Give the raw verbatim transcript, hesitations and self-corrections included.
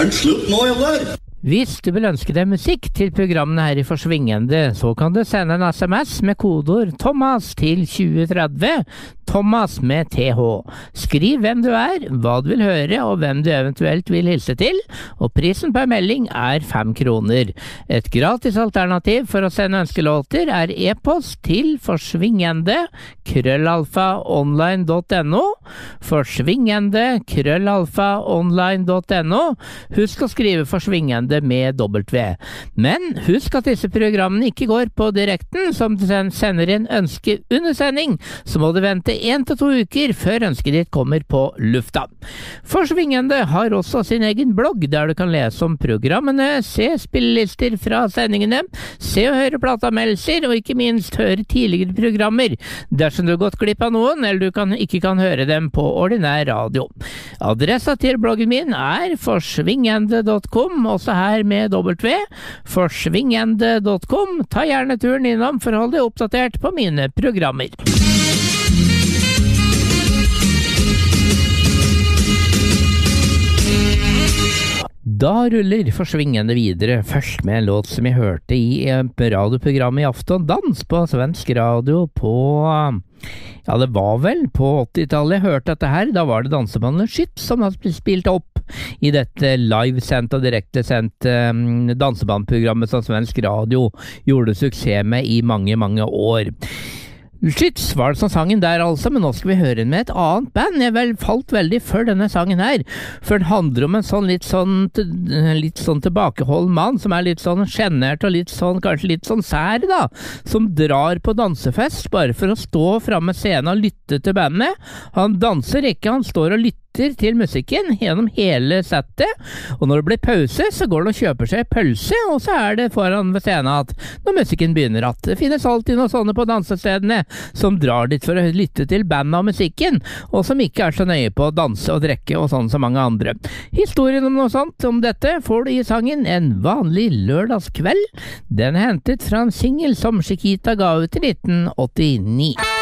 den slutt nå, eller? Hvis du vil ønske deg musikk til programmene her i Forsvingende, så kan du sende en sms med kodeord Thomas til tjue tretti, Thomas med T H. Skriv hvem du er, hva du vil høre og hvem du eventuelt vil hilse til, og prisen per melding er fem kroner. Et gratis alternativ for å sende ønskelåter er e-post til forsvingende krøllalfa online punktum no, forsvingende krøllalfa online punktum no. Husk å skrive forsvingende med W. Men husk at disse programmene ikke går på direkten, som du sender inn ønske under sending, så må du vente en til to uker før ønsket ditt kommer på lufta. Forsvingende har også sin egen blogg, der du kan lese om programmene, se spillelister fra sendingene, se og høre plateanmeldelser, og ikke minst høre tidligere programmer, dersom du har gått glipp av noen, eller du kan, ikke kan høre dem på ordinær radio. Adressa til bloggen min er forsvingende punktum com, også her med W, forsvingende punktum com. Ta gjerne turen innom for å holde deg oppdatert på mine programmer. Da ruller Forsvingende videre, først med en låt som jeg hørte i radioprogrammet i Afton Dans på svensk radio på, ja det var vel på åttitallet jeg hørte dette her. Da var det dansebandet Skytt som hadde spilt opp i dette live-sendt og direkte-sendt um, dansebandprogrammet som svensk radio gjorde suksess med i mange, mange år. Skyts var det som sangen der altså, men nå skal vi høre den med et annet band. Jeg vel falt veldig for denne sangen her, for den handler om en sånn litt sånn, litt sånn tilbakeholden mann, som er litt sånn sjenert og litt sånn, kanskje litt sånn sær da, som drar på dansefest bare for å stå fremme scenen og lytte til bandet. Han danser ikke, han står og lytter til musikken gjennom hele settet, og når det blir pause så går han og kjøper seg pølse, og så er det foran ved scenen at når musikken begynner at det finnes alltid noen sånne på dansestedene som drar dit for å lytte til bandet og musikken, og som ikke er så nøye på å danse og drikke og sånn som mange andre. Historien om noe sånt om dette får du i sangen En vanlig lørdagskveld. Den er hentet fra en single som Chiquita ga ut i nitten åttini.